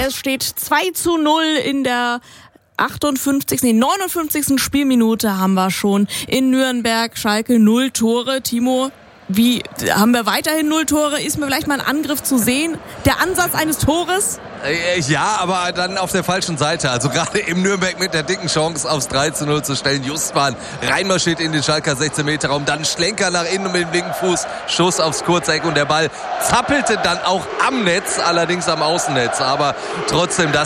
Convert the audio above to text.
Es steht 2:0 in der 59. Spielminute haben wir schon in Nürnberg. Schalke 0 Tore. Timo, wie haben wir weiterhin 0 Tore? Ist mir vielleicht mal ein Angriff zu sehen? Der Ansatz eines Tores? Ja, aber dann auf der falschen Seite. Also gerade im Nürnberg mit der dicken Chance aufs 3:0 zu stellen. Justwan reinmarschiert in den Schalker 16-Meter-Raum. Dann Schlenker nach innen mit dem linken Fuß. Schuss aufs Kurzeck und der Ball zappelte dann auch am Netz, allerdings am Außennetz. Aber trotzdem, das